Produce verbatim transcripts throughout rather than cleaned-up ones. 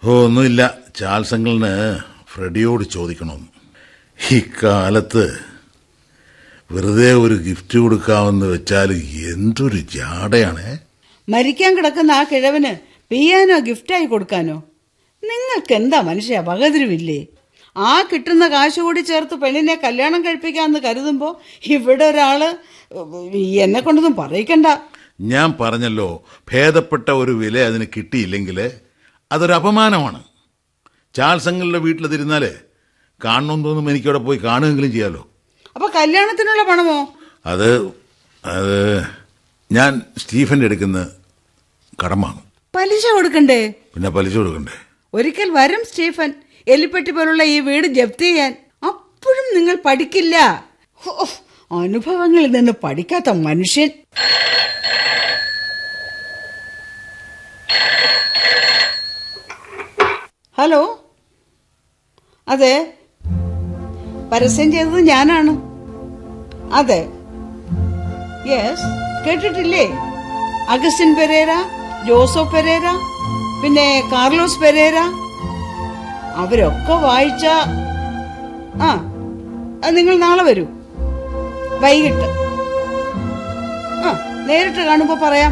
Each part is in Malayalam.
ഓ ഒന്നുമില്ല, ചാൾസ് അങ്കിളിന് ഫ്രെഡിയോട് ചോദിക്കണം. ഈ കാലത്ത് വെറുതെ ഒരു ഗിഫ്റ്റ് കൊടുക്കാമെന്ന് വെച്ചാൽ എന്തൊരു ജാടയാണേ. മരിക്കാൻ കിടക്കുന്ന ആ കിഴവന് പിയാനോ ഗിഫ്റ്റായി കൊടുക്കാനോ? നിങ്ങൾക്ക് എന്താ മനുഷ്യ വകതിരിവില്ലേ? ആ കിട്ടുന്ന കാശ് കൂടി ചേർത്ത് പെണ്ണിനെ കല്യാണം കഴിപ്പിക്കാന്ന് കരുതുമ്പോ ഇവിടെ ഒരാള് എന്നെ കൊണ്ടൊന്നും പറയിക്കണ്ട. ഞാൻ പറഞ്ഞല്ലോ, ഭേദപ്പെട്ട ഒരു വില അതിന് കിട്ടിയില്ലെങ്കിൽ അതൊരു അപമാനമാണ്. ചാൾസ് അങ്കിളിന്റെ വീട്ടിലെതിരുന്നാല് കാണണമെന്ന് തോന്നുമ്പോൾ എനിക്കവിടെ പോയി കാണുകയെങ്കിലും ചെയ്യാലോ. അപ്പൊ കല്യാണത്തിനുള്ള പണമോ? അത് അത് ഞാൻ സ്റ്റീഫന്റെ എടുക്കുന്ന കടം വാങ്ങും. പലിശ കൊടുക്കണ്ടേ? പിന്നെ പലിശ കൊടുക്കണ്ടേ? ഒരിക്കൽ വരും സ്റ്റീഫൻ എലിപ്പെട്ടി പോലുള്ള ഈ വീട് ജപ്തി ചെയ്യാൻ. അപ്പോഴും നിങ്ങൾ പഠിക്കില്ല. അനുഭവങ്ങളിൽ നിന്ന് പഠിക്കാത്ത മനുഷ്യൻ. ഹലോ, അതെ, പരസ്യം ചെയ്തത് ഞാനാണ്. അതെ, യെസ്, കേട്ടിട്ടില്ലേ? അഗസ്റ്റിൻ പെരേര, ജോസോ പെരേര, പിന്നെ കാർലോസ് പെരേര, അവരൊക്കെ വായിച്ച. ആ, നിങ്ങൾ നാളെ വരൂ, വൈകിട്ട്. ആ, നേരിട്ട് കാണുമ്പോ പറയാം.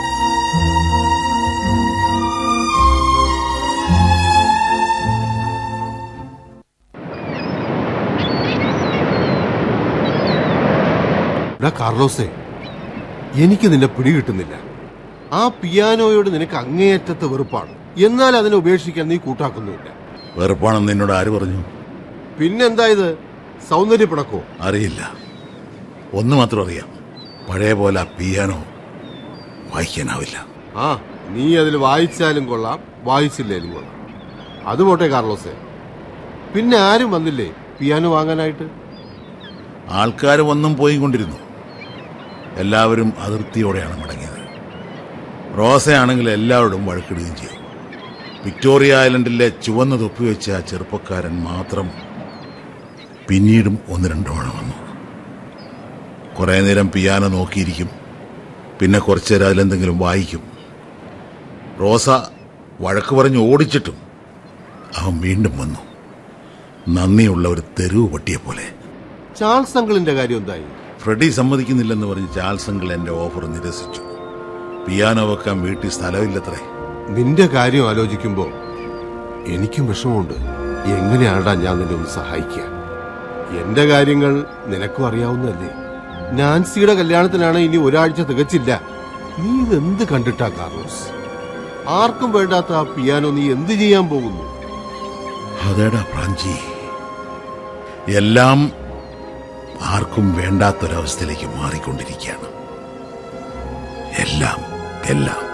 കാർലോസേ, എനിക്ക് നിന്നെ പിടികിട്ടുന്നില്ല. ആ പിയാനോയോട് നിനക്ക് അങ്ങേയറ്റത്തെ വെറുപ്പാണ്, എന്നാൽ അതിനെ ഉപേക്ഷിക്കാൻ നീ കൂട്ടാക്കുന്നുമില്ല. വെറുപ്പാണെന്ന് എന്നോട് ആര് പറഞ്ഞു? പിന്നെന്താ ഇത്, സൗന്ദര്യപ്പിണക്കോ? അറിയില്ല, ഒന്ന് മാത്രം അറിയാം, പഴയ പോലെ ആ പിയാനോ വായിക്കാനാവില്ല. ആ, നീ അതിൽ വായിച്ചാലും കൊള്ളാം, വായിച്ചില്ലേലും കൊള്ളാം. അത് പോട്ടെ കാർലോസേ, പിന്നെ ആരും വന്നില്ലേ പിയാനോ വാങ്ങാനായിട്ട്? ആൾക്കാർ വന്നും പോയി കൊണ്ടിരുന്നു. എല്ലാവരും അതിർത്തിയോടെയാണ് മടങ്ങിയത്. റോസയാണെങ്കിൽ എല്ലാവരോടും വഴക്കിടുകയും ചെയ്തു. വിക്ടോറിയ ഐലൻഡിലെ ചുവന്ന തൊപ്പി വെച്ച ആ ചെറുപ്പക്കാരൻ മാത്രം പിന്നീടും ഒന്ന് രണ്ടു തവണ വന്നു. കുറേ നേരം പിയാനോ നോക്കിയിരിക്കും, പിന്നെ കുറച്ചു നേരം അതിലെന്തെങ്കിലും വായിക്കും. റോസ വഴക്ക് പറഞ്ഞ് ഓടിച്ചിട്ടും അവൻ വീണ്ടും വന്നു, നന്ദിയുള്ള ഒരു തെരുവ് പട്ടിയെ പോലെ. ചാൾസ് അങ്കിളിന്റെ കാര്യം എന്തായി? ഫ്രെഡി സമ്മതിക്കുന്നില്ലെന്ന് പറഞ്ഞ് ചാൾസ് അങ്കിൾ എന്റെ ഓഫർ നിരസിച്ചു. പിയാനോ വെക്കാൻ വീട്ടിൽ സ്ഥലമില്ലത്രേ. നിന്റെ കാര്യം ആലോചിക്കുമ്പോ എനിക്കും വിഷമമുണ്ട്. എങ്ങനെയാണ്ടാ ഞാൻ നിന്നെ ഒന്ന് സഹായിക്കുക? എന്റെ കാര്യങ്ങൾ നിനക്കും അറിയാവുന്നതല്ലേ. നാൻസിയുടെ കല്യാണത്തിനാണ് ഇനി ഒരാഴ്ച തികച്ചില്ല. നീ ഇതെന്ത് കണ്ടിട്ടാ കാർലോസ്? ആർക്കും വേണ്ടാത്ത ആ പിയാനോ നീ എന്ത് ചെയ്യാൻ പോകുന്നു? അതേടാ പ്രാഞ്ചി, എല്ലാം ആർക്കും വേണ്ടാത്തൊരവസ്ഥയിലേക്ക് മാറിക്കൊണ്ടിരിക്കുകയാണ്. എല്ലാം എല്ലാം